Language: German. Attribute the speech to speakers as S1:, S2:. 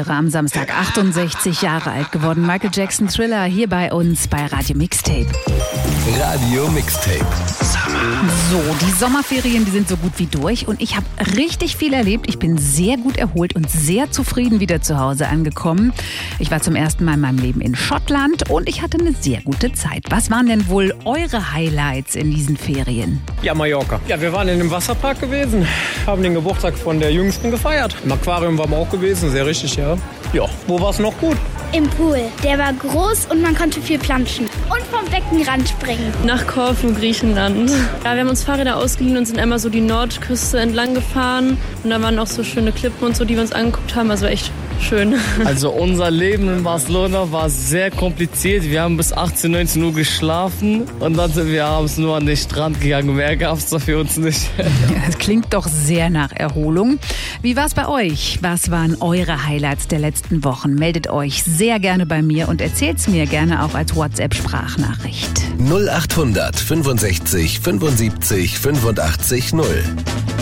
S1: wäre am Samstag 68 Jahre alt geworden. Michael Jackson, Thriller, hier bei uns bei Radio Mixtape.
S2: Radio Mixtape.
S1: So, die Sommerferien, die sind so gut wie durch und ich habe richtig viel erlebt. Ich bin sehr gut erholt und sehr zufrieden wieder zu Hause angekommen. Ich war zum ersten Mal in meinem Leben in Schottland und ich hatte eine sehr gute Zeit. Was waren denn wohl eure Highlights in diesen Ferien?
S3: Ja, Mallorca. Ja, wir waren in einem Wasserpark gewesen, haben den Geburtstag von der Jüngsten gefeiert. Im Aquarium waren wir auch gewesen, sehr richtig, ja. Ja, wo war es noch gut?
S4: Im Pool. Der war groß und man konnte viel planschen. Und vom Beckenrand springen.
S5: Nach Korfu, Griechenland. Ja, wir haben uns Fahrräder ausgeliehen und sind einmal so die Nordküste entlang gefahren. Und da waren auch so schöne Klippen und so, die wir uns angeguckt haben. Also echt schön.
S6: Also unser Leben in Barcelona war sehr kompliziert. Wir haben bis 18, 19 Uhr geschlafen und dann sind wir abends nur an den Strand gegangen. Mehr gab es da für uns nicht.
S1: Das klingt doch sehr nach Erholung. Wie war es bei euch? Was waren eure Highlights der letzten Wochen? Meldet euch sehr gerne bei mir und erzählt es mir gerne auch als WhatsApp-Sprachnachricht.
S2: 0800 65 75 85 0.